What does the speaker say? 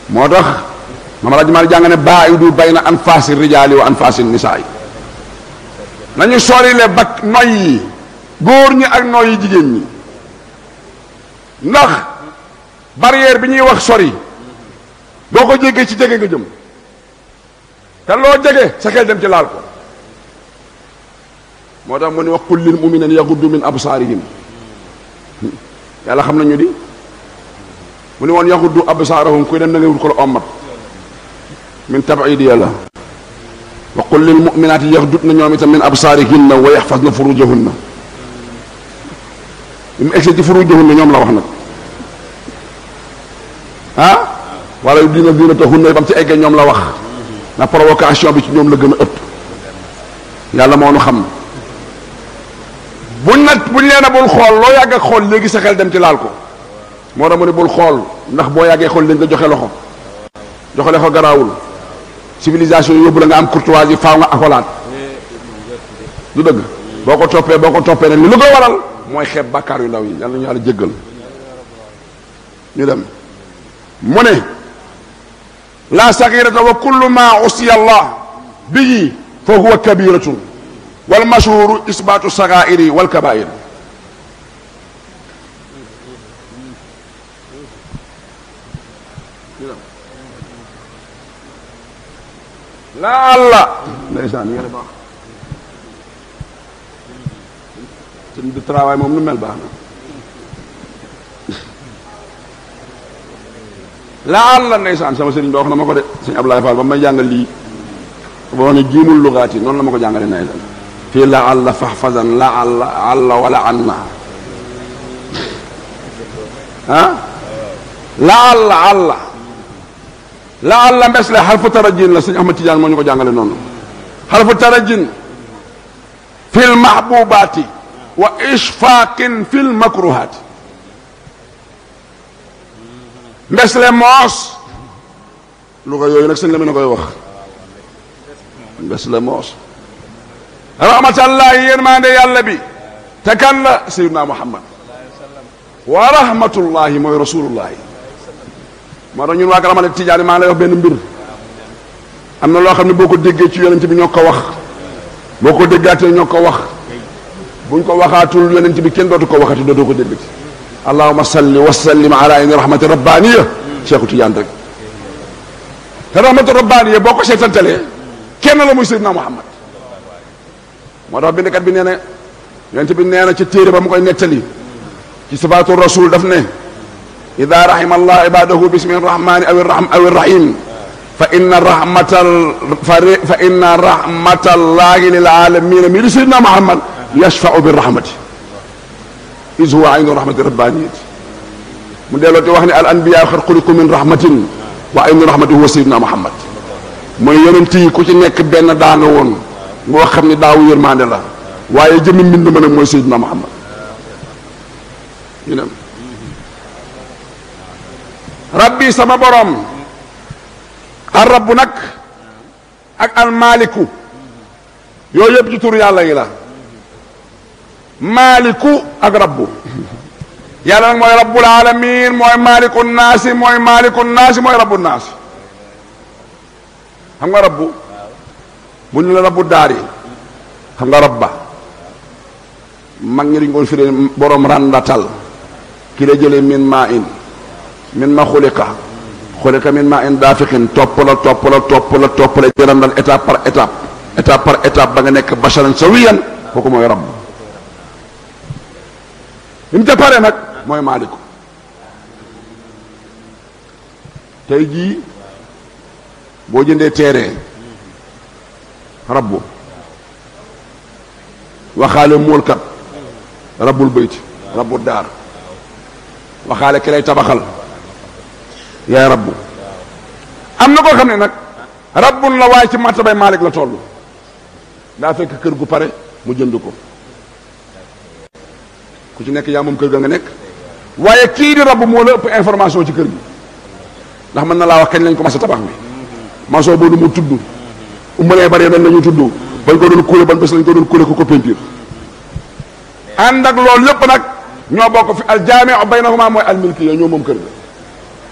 moo tax mama la jumaa jàng ne baa'idu bayna anfaasi rijaali wa anfaasi nisaa yi nañu sorile bak noy yi góor ñi ak noy yi jigéen ñi ndax barrière bi ñuy wax sori boo ko jéggee ci jege nga jëm te loo jege sa xel dem ci laal ko moo tax mu ne wax qul lil mu'minina yaghuddu min absaarihim yàlla xam nañu di mu ne woon yaghuddu absaarahum kuy dem na ngay wut ko la ommat min tab'idi yàlla wa qul lil mu'minaati yaghdudna ñoom itam min absaarihinna wa yahfazna furujahunna mu egsi ci furujahunna ñoom la wax nag ah wala dina zinatahunna bam ci eggee ñoom la wax na provocation bi ci ñoom la gën a ëpp yàlla moo nu xam buñ leen a bul xool loo yàgg ak xool léegi sa xel dem ci laal ko moo tax mu ne bul xool ndax boo yàggee xool léegi nga joxe loxo garaawul civilisation yóbbu la nga am courtoisie faaw nga akolaat du dëgg boo ko toppee nag li lu ko waral mooy xeeb bàkkaar yu ndaw yi yàlla ñu yàlla jéggal ñu dem mu ne la saghirata wa kullu ma usiya allah bihi fa huwa kabiratun wal mashhuru isbatu saghairi wal kabair la allah ndeysaan yéen baax seen du travail moom nu mel baax na la allah ndeysaan sama sëriñ ba wax na ma ko de sëñ Abdoulaye Fall ba may jàngal lii ba wax ne jiimul lugaat yi noonu la ma ko jàngale ndeysaan fii la allah fahfazan la allah wala anna ah la allah la allah mbes la xarfu tarajin la sëñ Ahmad Tidiane moo ñu ko jàngale noonu xarfu tarajin fil mahbubaati wa ishfaqin fil makruhaati mbes le moos lu ko yooyu nag sëñ la mi na koy wax mbes le moos rahmatallahi yërmande yàlla bi te kan la sayyidina Muhammad wa rahmatullahi mooy rasulullahi moo tax ñun waa Karamal Tijaani maa ngi lay wax benn mbir am na loo xam ne boo ko déggee ci yonent bi ñoo ko wax boo ko déggaatee ñoo ko wax buñ ko waxaatul yonent bi kenn dootu ko waxati dootoo ko déggati allahumma salli wa sallim ala ayni rahmati rabbaniya Cheikhu Tidiane rek te rahmatu rabbaniya boo ko seetantalee kenn la muy Seydina Muhammad moo tax bindkat bi nee na yonent bi nee na ci téere ba mu koy nettali ci sifaatu rasul daf ne ida rahima allah ibadahu bismi rahmani aw irrahim fa inna rahmatallahi lil alamin mi di Seydina Muhammad yashfa'u bi rahmati is huwa aynu rahmati rabbaniyati mu delloo te wax ne al anbiya xat xuliqu min rahmatin wa aynu rahmati huwa Seydina Muhammad mooy yonent yi ku ci nekk benn daanga woon boo xam ne daawu yërmande la waaye jëmmi mbind ma nag mooy Seydina Muhammad ñu dem rabbi sama borom al rabbu nag ak al maliku yooyu yëpp ci tur yàlla yi la maliku ak rabbu yàlla nag mooy rabbul alamin mooy maliku naasi mooy maliku naasi mooy rabbu naasi xam nga rabbu bu ñu la rabbu daari xam nga rabba mag ñi dañ ko firee borom randatal ki la jëlee min maa in min ma xulika min maa in daafiqin topp la jërandal étape par étape ba nga nekk basharan sawiyan kooku mooy rabb li mu ca pare nag mooy maaliku tey jii boo jëndee terrain rabbu waxaale móolkat rabbul bayt rabbu daar waxaale ki lay tabaxal yaay rabbu am na koo xam ne nag rabbun la waaye ci martabay maalik la toll daa fekk kër gu pare mu jënd ko ku ci nekk yaa moom kër ga nga nekk waaye kii di rabbu moo la ëpp information ci kër gi ndax mën na laa wax kañ lañ commencé tabax bi maçon boobu mu tudd umalee bari nan lañu tudd bañ ko doon kuule ban bés lañ ko doon kuule ko peinture ànd ak loolu lépp nag ñoo bokk fi al jaami baynahuma mooy al milki ñoo moom kër ga